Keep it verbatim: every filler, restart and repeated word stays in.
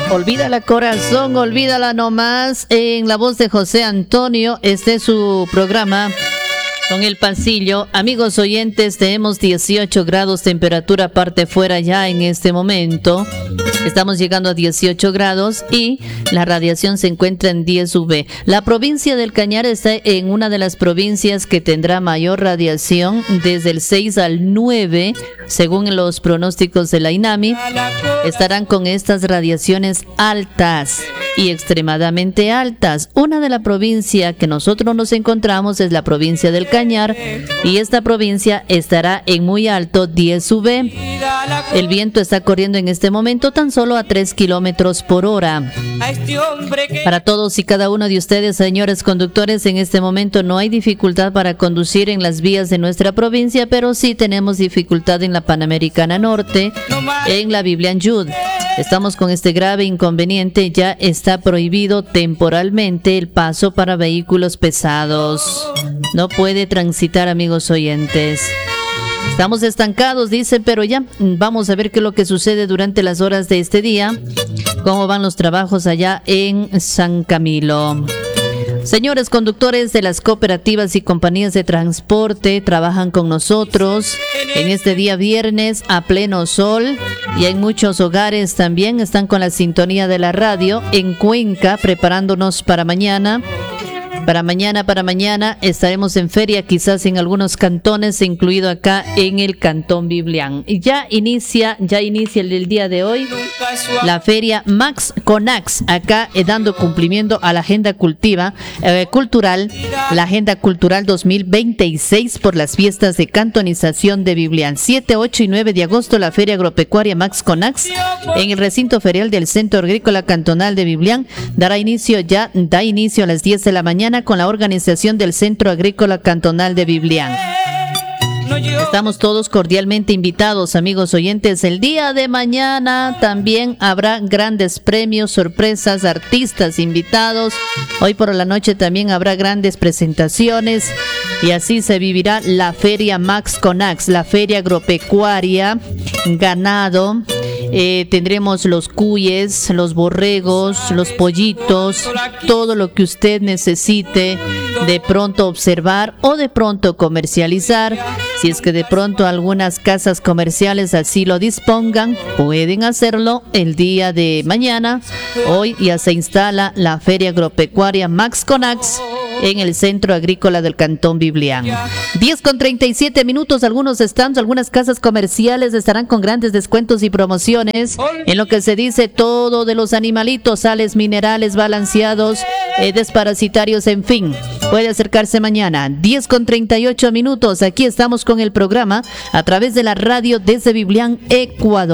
Olvídala corazón, olvídala nomás. En la voz de José Antonio, este es su programa con el pasillo. Amigos oyentes, tenemos dieciocho grados temperatura parte fuera ya en este momento. Estamos llegando a dieciocho grados y la radiación se encuentra en diez U V. La provincia del Cañar está en una de las provincias que tendrá mayor radiación desde el seis al nueve, según los pronósticos de la INAMI. Estarán con estas radiaciones altas y extremadamente altas. Una de la provincia que nosotros nos encontramos es la provincia del Cañar y esta provincia estará en muy alto diez U V. El viento está corriendo en este momento tan solo a tres kilómetros por hora. Para todos y cada uno de ustedes, señores conductores, en este momento no hay dificultad para conducir en las vías de nuestra provincia, pero sí tenemos dificultad en la Panamericana Norte, en la Biblian Yud. Estamos con este grave inconveniente. Ya está prohibido temporalmente el paso para vehículos pesados. No puede transitar, amigos oyentes. Estamos estancados, dice, pero ya vamos a ver qué es lo que sucede durante las horas de este día. Cómo van los trabajos allá en San Camilo. Señores conductores de las cooperativas y compañías de transporte, trabajan con nosotros en este día viernes a pleno sol, y en muchos hogares también están con la sintonía de la radio en Cuenca, preparándonos para mañana. Para mañana, para mañana estaremos en feria, quizás en algunos cantones, incluido acá en el Cantón Biblián. Y ya inicia, ya inicia el del día de hoy, la feria Max Conax, acá eh, dando cumplimiento a la agenda cultiva, eh, cultural, la agenda cultural dos mil veintiséis por las fiestas de cantonización de Biblián. siete, ocho y nueve de agosto, la feria agropecuaria Max Conax en el recinto ferial del Centro Agrícola Cantonal de Biblián dará inicio ya, da inicio a las diez de la mañana con la organización del Centro Agrícola Cantonal de Biblián. Estamos todos cordialmente invitados, amigos oyentes. El día de mañana también habrá grandes premios, sorpresas, artistas invitados. Hoy por la noche también habrá grandes presentaciones y así se vivirá la Feria Max Conax, la feria agropecuaria, ganado. Eh, tendremos los cuyes, los borregos, los pollitos, todo lo que usted necesite de pronto observar o de pronto comercializar. Si es que de pronto algunas casas comerciales así lo dispongan, pueden hacerlo el día de mañana. Hoy ya se instala la Feria Agropecuaria Max Conax en el Centro Agrícola del Cantón Biblián. diez con treinta y siete minutos, algunos stands, algunas casas comerciales estarán con grandes descuentos y promociones en lo que se dice todo de los animalitos, sales minerales balanceados, eh, desparasitarios, en fin. Puede acercarse mañana, diez con treinta y ocho minutos. Aquí estamos con el programa a través de la radio desde Biblián, Ecuador.